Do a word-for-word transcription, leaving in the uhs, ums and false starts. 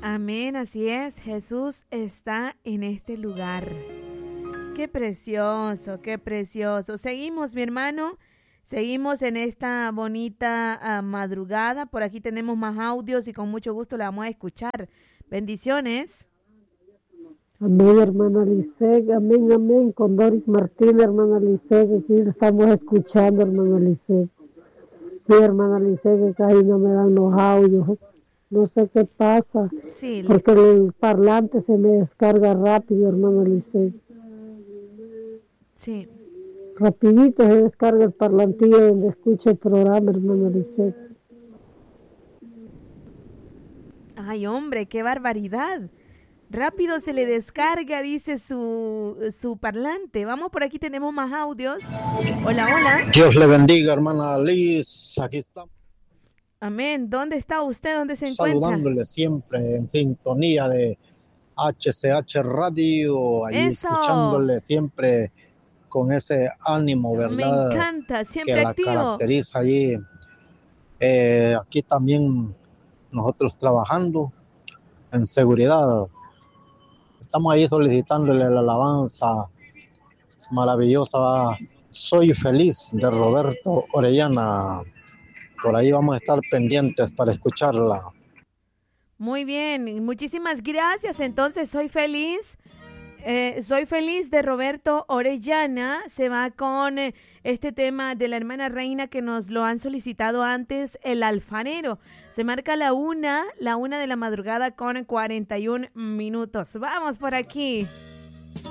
Amén, así es. Jesús está en este lugar. Qué precioso, qué precioso. Seguimos, mi hermano. Seguimos en esta bonita uh, madrugada. Por aquí tenemos más audios y con mucho gusto la vamos a escuchar. Bendiciones. Amén, hermana Lisek. Amén, amén. Con Doris Martínez, hermana Lisek. Aquí la estamos escuchando, hermana Lisek. Sí, hermana Lisek, que ahí no me dan los audios. No sé qué pasa. Sí. Porque el parlante se me descarga rápido, hermana Lisek. Sí. Rapidito se descarga el parlantillo donde escucho el programa, hermana Lisek. Ay, hombre, qué barbaridad. Rápido se le descarga, dice su, su parlante. Vamos, por aquí tenemos más audios. Hola, hola. Dios le bendiga, hermana Liz. Aquí estamos. Amén. ¿Dónde está usted? ¿Dónde se encuentra? Saludándole siempre en sintonía de H C H Radio. Ahí Eso. Escuchándole siempre con ese ánimo, ¿verdad? Me encanta, siempre que activo. la caracteriza allí. Eh, aquí también nosotros trabajando en seguridad. Estamos ahí solicitándole la alabanza maravillosa. Soy feliz de Roberto Orellana. Por ahí vamos a estar pendientes para escucharla. Muy bien, muchísimas gracias. Entonces, soy feliz. Eh, soy feliz de Roberto Orellana. Se va con eh, este tema de la hermana Reina que nos lo han solicitado antes, el alfarero. Se marca la una, la una de la madrugada con cuarenta y un minutos. Vamos por aquí.